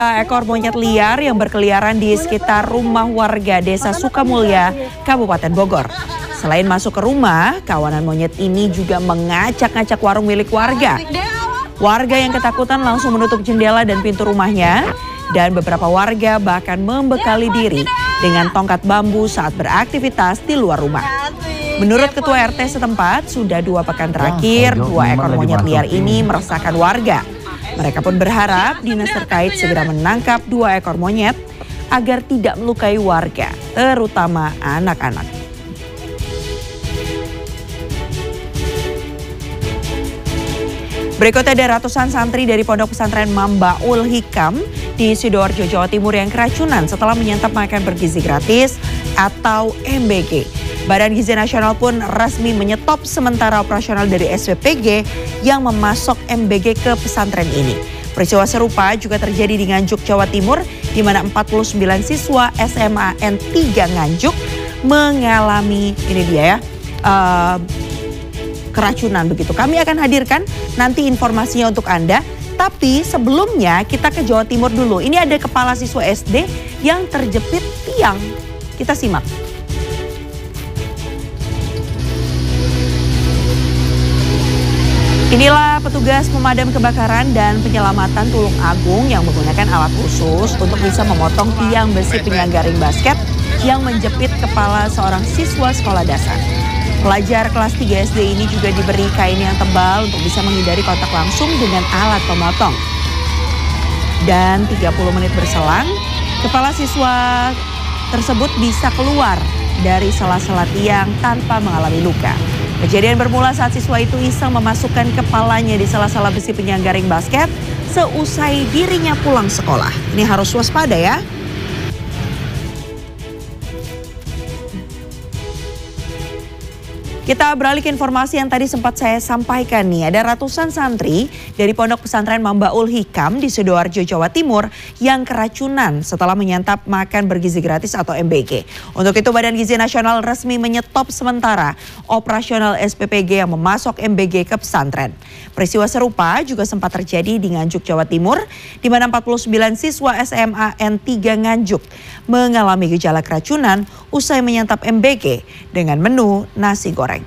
Ekor monyet liar yang berkeliaran di sekitar rumah warga Desa Sukamulya, Kabupaten Bogor. Selain masuk ke rumah, kawanan monyet ini juga mengacak-ngacak warung milik warga. Warga yang ketakutan langsung menutup jendela dan pintu rumahnya, dan beberapa warga bahkan membekali diri dengan tongkat bambu saat beraktivitas di luar rumah. Menurut Ketua RT setempat, sudah 2 pekan terakhir 2 ekor monyet liar ini meresahkan warga. Mereka pun berharap dinas terkait segera menangkap 2 ekor monyet agar tidak melukai warga, terutama anak-anak. Berikutnya ada ratusan santri dari Pondok Pesantren Mambaul Hikam di Sidoarjo, Jawa Timur yang keracunan setelah menyantap makan bergizi gratis atau MBG. Badan Gizi Nasional pun resmi menyetop sementara operasional dari SPPG yang memasok MBG ke pesantren ini. Peristiwa serupa juga terjadi di Nganjuk, Jawa Timur, di mana 49 siswa SMA N3 Nganjuk mengalami, ini dia ya, keracunan begitu. Kami akan hadirkan nanti informasinya untuk Anda. Tapi sebelumnya kita ke Jawa Timur dulu. Ini ada kepala siswa SD yang terjepit tiang. Kita simak. Inilah petugas pemadam kebakaran dan penyelamatan Tulung Agung yang menggunakan alat khusus untuk bisa memotong tiang besi penyangga ring basket yang menjepit kepala seorang siswa sekolah dasar. Pelajar kelas 3 SD ini juga diberi kain yang tebal untuk bisa menghindari kontak langsung dengan alat pemotong. Dan 30 menit berselang, kepala siswa tersebut bisa keluar dari sela-sela tiang tanpa mengalami luka. Kejadian bermula saat siswa itu iseng memasukkan kepalanya di sela-sela besi penyangga ring basket seusai dirinya pulang sekolah. Ini harus waspada ya. Kita beralih ke informasi yang tadi sempat saya sampaikan nih. Ada ratusan santri dari Pondok Pesantren Mambaul Hikam di Sidoarjo, Jawa Timur yang keracunan setelah menyantap makan bergizi gratis atau MBG. Untuk itu Badan Gizi Nasional resmi menyetop sementara operasional SPPG yang memasok MBG ke pesantren. Peristiwa serupa juga sempat terjadi di Nganjuk, Jawa Timur, di mana 49 siswa SMA N3 Nganjuk mengalami gejala keracunan usai menyantap MBG dengan menu nasi goreng.